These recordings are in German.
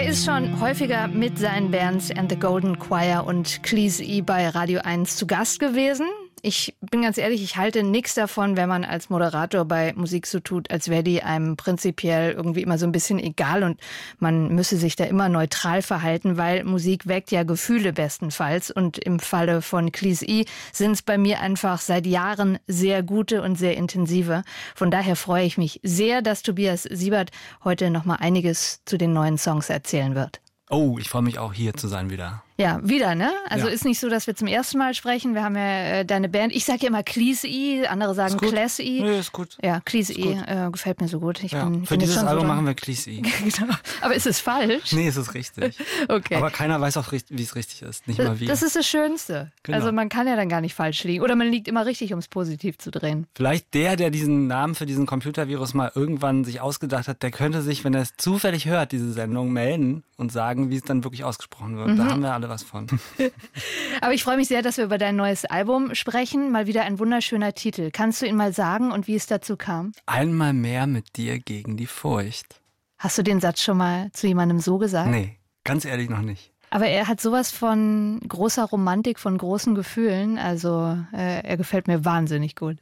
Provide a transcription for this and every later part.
ist schon häufiger mit seinen Bands And the Golden Choir und Cleese E bei Radio 1 zu Gast gewesen. Ich bin ganz ehrlich, ich halte nichts davon, wenn man als Moderator bei Musik so tut, als wäre die einem prinzipiell irgendwie immer so ein bisschen egal und man müsse sich da immer neutral verhalten, weil Musik weckt ja Gefühle bestenfalls. Und im Falle von Cleese E sind es bei mir einfach seit Jahren sehr gute und sehr intensive. Von daher freue ich mich sehr, dass Tobias Siebert heute noch mal einiges zu den neuen Songs erzählen wird. Oh, ich freue mich auch, hier zu sein wieder. Ja, wieder, ne? Also ist nicht so, dass wir zum ersten Mal sprechen. Wir haben ja deine Band. Ich sage ja immer Cleese E, andere sagen Cleese E. Nee, ist gut. Ja, Cleese E gefällt mir so gut. Für dieses Album machen wir Cleese E. Genau. Aber ist es falsch? Nee, es ist richtig. Okay. Aber keiner weiß auch, wie es richtig ist. Nicht mal wie. Das ist das Schönste. Genau. Also man kann ja dann gar nicht falsch liegen. Oder man liegt immer richtig, um es positiv zu drehen. Vielleicht der diesen Namen für diesen Computervirus mal irgendwann sich ausgedacht hat, der könnte sich, wenn er es zufällig hört, diese Sendung melden und sagen, wie es dann wirklich ausgesprochen wird. Da haben wir alle was von. Aber ich freue mich sehr, dass wir über dein neues Album sprechen. Mal wieder ein wunderschöner Titel. Kannst du ihn mal sagen und wie es dazu kam? Einmal mehr mit dir gegen die Furcht. Hast du den Satz schon mal zu jemandem so gesagt? Nee, ganz ehrlich noch nicht. Aber er hat sowas von großer Romantik, von großen Gefühlen. Also er gefällt mir wahnsinnig gut.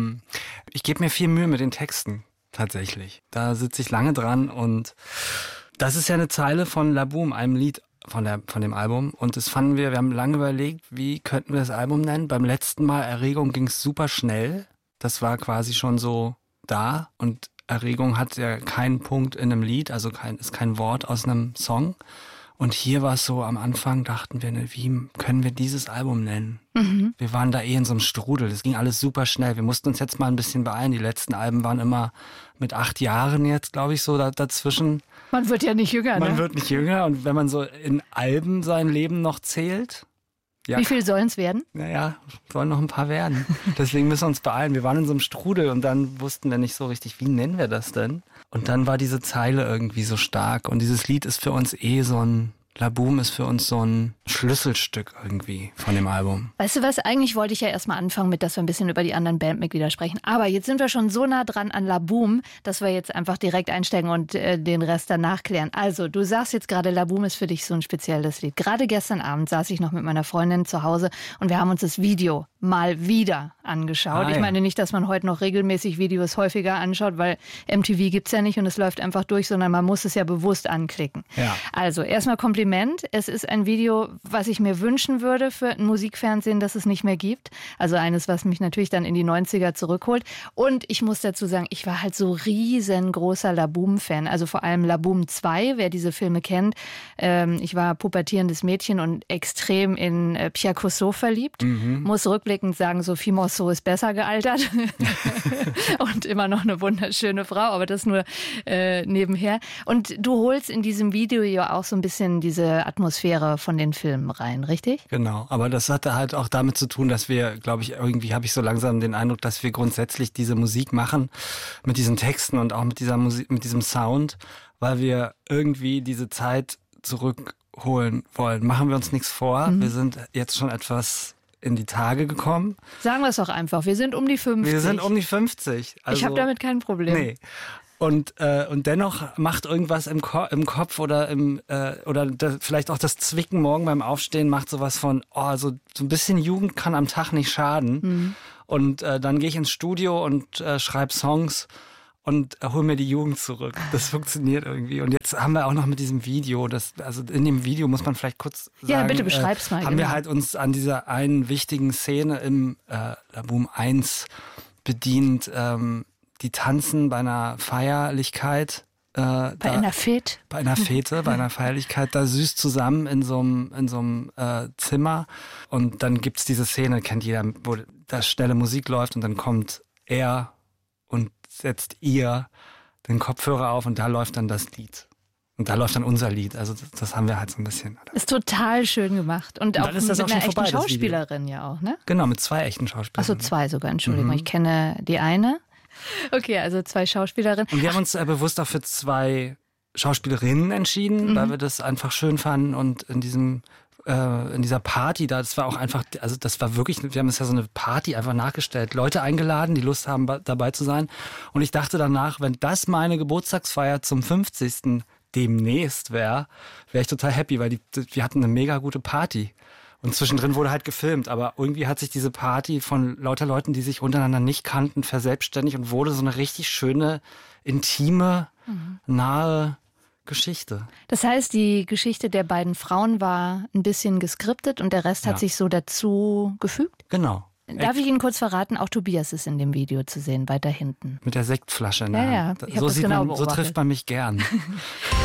Ich gebe mir viel Mühe mit den Texten, tatsächlich. Da sitze ich lange dran und das ist ja eine Zeile von La Boom, einem Lied von dem Album. Und das fanden wir haben lange überlegt, wie könnten wir das Album nennen. Beim letzten Mal Erregung ging es super schnell. Das war quasi schon so da. Und Erregung hat ja keinen Punkt in einem Lied, also ist kein Wort aus einem Song. Und hier war es so, am Anfang dachten wir, wie können wir dieses Album nennen? Wir waren da in so einem Strudel, das ging alles super schnell. Wir mussten uns jetzt mal ein bisschen beeilen. Die letzten Alben waren immer mit 8 Jahren jetzt, glaube ich, so dazwischen. Man wird ja nicht jünger, Man wird nicht jünger und wenn man so in Alben sein Leben noch zählt. Ja, wie viel sollen es werden? Naja, sollen noch ein paar werden. Deswegen müssen wir uns beeilen. Wir waren in so einem Strudel und dann wussten wir nicht so richtig, wie nennen wir das denn? Und dann war diese Zeile irgendwie so stark und dieses Lied ist für uns La Boom ist für uns so ein Schlüsselstück irgendwie von dem Album. Weißt du was, eigentlich wollte ich ja erstmal anfangen mit, dass wir ein bisschen über die anderen Bandmitglieder sprechen. Aber jetzt sind wir schon so nah dran an La Boom, dass wir jetzt einfach direkt einsteigen und den Rest danach klären. Also, du sagst jetzt gerade, La Boom ist für dich so ein spezielles Lied. Gerade gestern Abend saß ich noch mit meiner Freundin zu Hause und wir haben uns das Video mal wieder angeschaut. Ich meine nicht, dass man heute noch regelmäßig Videos häufiger anschaut, weil MTV gibt's ja nicht und es läuft einfach durch, sondern man muss es ja bewusst anklicken. Ja. Also, erstmal Kompliment. Es ist ein Video, was ich mir wünschen würde für ein Musikfernsehen, das es nicht mehr gibt. Also eines, was mich natürlich dann in die 90er zurückholt. Und ich muss dazu sagen, ich war halt so riesengroßer La Boom-Fan. Also vor allem La Boom 2, wer diese Filme kennt. Ich war pubertierendes Mädchen und extrem in Pierre Cossot verliebt. Muss rückblickend sagen, Sophie Marceau ist besser gealtert. Und immer noch eine wunderschöne Frau, aber das nur nebenher. Und du holst in diesem Video ja auch so ein bisschen diese Atmosphäre von den Filmen rein, richtig? Genau, aber das hatte halt auch damit zu tun, dass wir, glaube ich, irgendwie habe ich so langsam den Eindruck, dass wir grundsätzlich diese Musik machen mit diesen Texten und auch mit dieser Musik, mit diesem Sound, weil wir irgendwie diese Zeit zurückholen wollen. Machen wir uns nichts vor. Wir sind jetzt schon etwas in die Tage gekommen. Sagen wir es doch einfach, wir sind um die 50. Wir sind um die 50. Also, ich habe damit kein Problem. Nee. Und dennoch macht irgendwas im Kopf oder vielleicht auch das Zwicken morgen beim Aufstehen macht sowas von, so ein bisschen Jugend kann am Tag nicht schaden. Und dann gehe ich ins Studio und schreibe Songs und hole mir die Jugend zurück. Das funktioniert irgendwie. Und jetzt haben wir auch noch mit diesem Video, also in dem Video muss man vielleicht kurz sagen, ja, bitte beschreib's mal. Haben wir halt uns an dieser einen wichtigen Szene im La Boom 1 bedient, die tanzen bei einer Feierlichkeit. Bei einer Fete, bei einer Feierlichkeit, da süß zusammen in so einem Zimmer. Und dann gibt's diese Szene, kennt jeder, wo da schnelle Musik läuft und dann kommt er und setzt ihr den Kopfhörer auf und da läuft dann das Lied. Und da läuft dann unser Lied. Also das haben wir halt so ein bisschen. Ist total schön gemacht. Und auch mit einer echten vorbei, Schauspielerin ja auch, ne? Genau, mit 2 echten Schauspielerinnen. Achso, 2 sogar, Entschuldigung. Ich kenne die eine. Okay, also 2 Schauspielerinnen. Und wir haben uns bewusst auch für 2 Schauspielerinnen entschieden, weil wir das einfach schön fanden und in dieser Party da, das war auch einfach, also das war wirklich, wir haben es ja so eine Party einfach nachgestellt, Leute eingeladen, die Lust haben dabei zu sein und ich dachte danach, wenn das meine Geburtstagsfeier zum 50. demnächst wäre ich total happy, weil wir hatten eine mega gute Party. Und zwischendrin wurde halt gefilmt, aber irgendwie hat sich diese Party von lauter Leuten, die sich untereinander nicht kannten, verselbstständigt und wurde so eine richtig schöne, intime, nahe Geschichte. Das heißt, die Geschichte der beiden Frauen war ein bisschen geskriptet und der Rest hat sich so dazu gefügt? Genau. Darf ich Ihnen kurz verraten, auch Tobias ist in dem Video zu sehen, weiter hinten. Mit der Sektflasche in der Hand. Ja, ich habe das genau beobachtet. So trifft man mich gern.